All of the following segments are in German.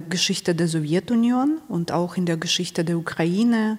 Geschichte der Sowjetunion und auch in der Geschichte der Ukraine.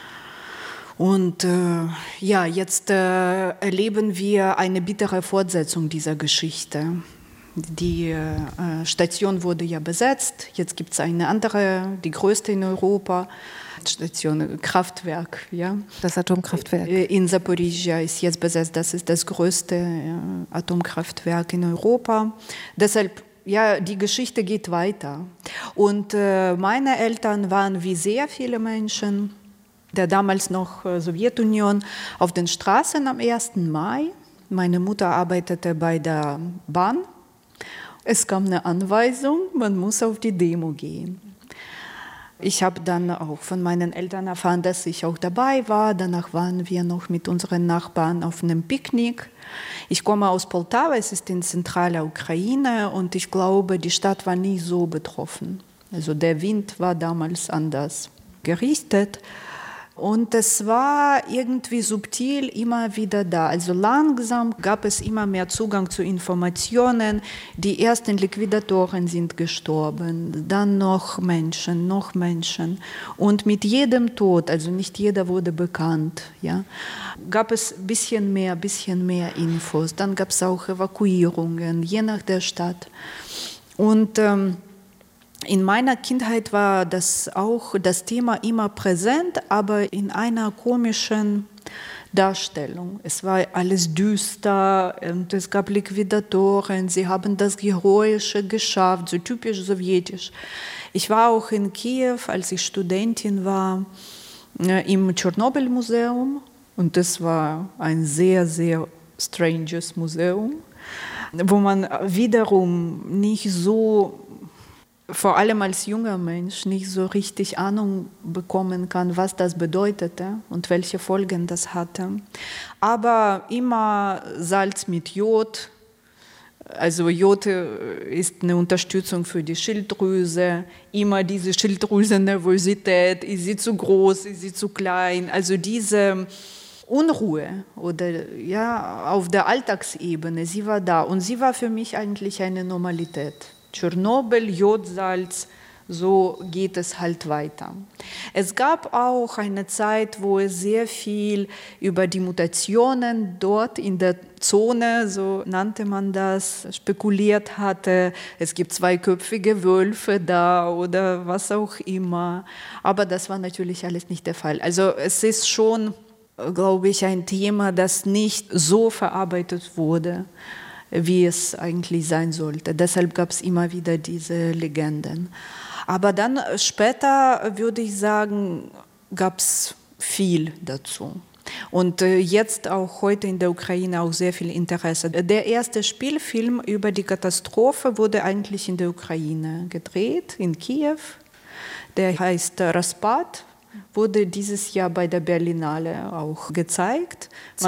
Und jetzt erleben wir eine bittere Fortsetzung dieser Geschichte. Die Station wurde ja besetzt, jetzt gibt es eine andere, die größte in Europa, Station Kraftwerk. Ja. Das Atomkraftwerk. In Zaporizhzhia ist jetzt besetzt, das ist das größte Atomkraftwerk in Europa. Deshalb, ja, die Geschichte geht weiter. Und meine Eltern waren wie sehr viele Menschen der damals noch Sowjetunion auf den Straßen am 1. Mai. Meine Mutter arbeitete bei der Bahn. Es kam eine Anweisung, man muss auf die Demo gehen. Ich habe dann auch von meinen Eltern erfahren, dass ich auch dabei war. Danach waren wir noch mit unseren Nachbarn auf einem Picknick. Ich komme aus Poltawa, es ist in zentraler Ukraine und ich glaube, die Stadt war nie so betroffen. Also der Wind war damals anders gerichtet. Und es war irgendwie subtil immer wieder da. Also langsam gab es immer mehr Zugang zu Informationen. Die ersten Liquidatoren sind gestorben, dann noch Menschen. Und mit jedem Tod, also nicht jeder wurde bekannt, ja, gab es ein bisschen mehr Infos. Dann gab es auch Evakuierungen, je nach der Stadt. Und in meiner Kindheit war das Thema immer präsent, aber in einer komischen Darstellung. Es war alles düster und es gab Liquidatoren, sie haben das Heroische geschafft, so typisch sowjetisch. Ich war auch in Kiew, als ich Studentin war, im Tschernobyl-Museum und das war ein sehr, sehr stranges Museum, wo man wiederum nicht so, vor allem als junger Mensch, nicht so richtig Ahnung bekommen kann, was das bedeutete und welche Folgen das hatte. Aber immer Salz mit Jod. Also Jod ist eine Unterstützung für die Schilddrüse. Immer diese Schilddrüsennervosität, ist sie zu groß, ist sie zu klein. Also diese Unruhe oder ja, auf der Alltagsebene, sie war da. Und sie war für mich eigentlich eine Normalität. Tschernobyl, Jodsalz, so geht es halt weiter. Es gab auch eine Zeit, wo es sehr viel über die Mutationen dort in der Zone, so nannte man das, spekuliert hatte. Es gibt zweiköpfige Wölfe da oder was auch immer. Aber das war natürlich alles nicht der Fall. Also es ist schon, glaube ich, ein Thema, das nicht so verarbeitet wurde, wie es eigentlich sein sollte. Deshalb gab es immer wieder diese Legenden. Aber dann später, würde ich sagen, gab es viel dazu. Und jetzt auch heute in der Ukraine auch sehr viel Interesse. Der erste Spielfilm über die Katastrophe wurde eigentlich in der Ukraine gedreht, in Kiew. Der heißt Raspad, wurde dieses Jahr bei der Berlinale auch gezeigt.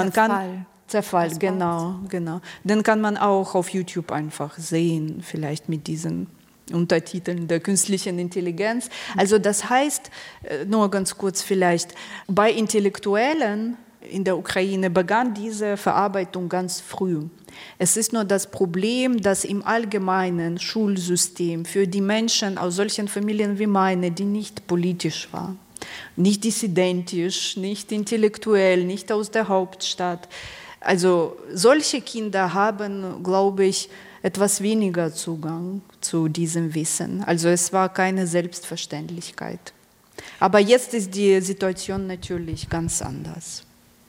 Zerfall, genau. Den kann man auch auf YouTube einfach sehen, vielleicht mit diesen Untertiteln der künstlichen Intelligenz. Also das heißt, nur ganz kurz vielleicht, bei Intellektuellen in der Ukraine begann diese Verarbeitung ganz früh. Es ist nur das Problem, dass im allgemeinen Schulsystem für die Menschen aus solchen Familien wie meine, die nicht politisch waren, nicht dissidentisch, nicht intellektuell, nicht aus der Hauptstadt, also solche Kinder haben, glaube ich, etwas weniger Zugang zu diesem Wissen. Also es war keine Selbstverständlichkeit. Aber jetzt ist die Situation natürlich ganz anders.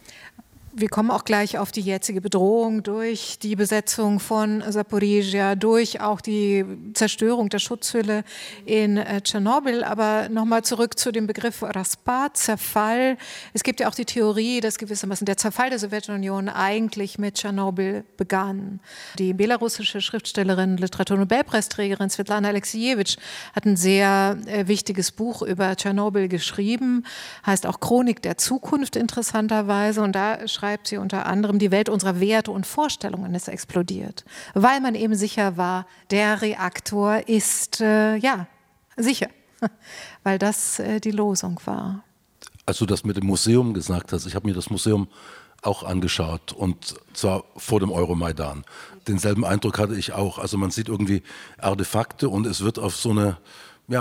Wir kommen auch gleich auf die jetzige Bedrohung durch die Besetzung von Zaporizhzhia, durch auch die Zerstörung der Schutzhülle in Tschernobyl. Aber nochmal zurück zu dem Begriff Raspad, Zerfall. Es gibt ja auch die Theorie, dass gewissermaßen der Zerfall der Sowjetunion eigentlich mit Tschernobyl begann. Die belarussische Schriftstellerin, Literaturnobelpreisträgerin Svetlana Aleksijewitsch hat ein sehr wichtiges Buch über Tschernobyl geschrieben, heißt auch Chronik der Zukunft interessanterweise. Und da schreibt sie unter anderem, die Welt unserer Werte und Vorstellungen ist explodiert, weil man eben sicher war, der Reaktor ist sicher, weil das die Losung war. Als du das mit dem Museum gesagt hast, ich habe mir das Museum auch angeschaut und zwar vor dem Euromaidan. Denselben Eindruck hatte ich auch. Also man sieht irgendwie Artefakte und es wird auf so eine